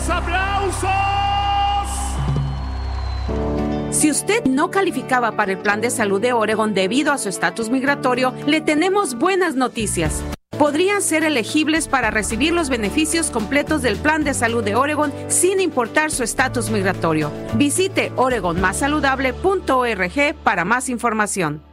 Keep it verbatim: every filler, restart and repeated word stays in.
los aplausos! Si usted no calificaba para el Plan de Salud de Oregon debido a su estatus migratorio, le tenemos buenas noticias. Podrían ser elegibles para recibir los beneficios completos del Plan de Salud de Oregon sin importar su estatus migratorio. Visite oregon más saludable punto org para más información.